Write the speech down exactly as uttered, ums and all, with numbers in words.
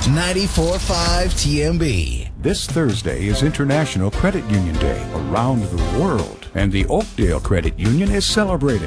ninety-four point five T M B. This Thursday is International Credit Union Day around the world, and the Oakdale Credit Union is celebrating.